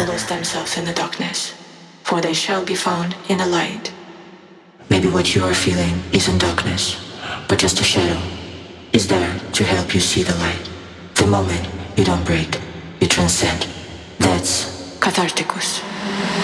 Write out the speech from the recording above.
who lose themselves in the darkness, for they shall be found in the light. Maybe what you are feeling isn't darkness, but just a shadow is there to help you see the light. The moment you don't break, you transcend. That's catharticus.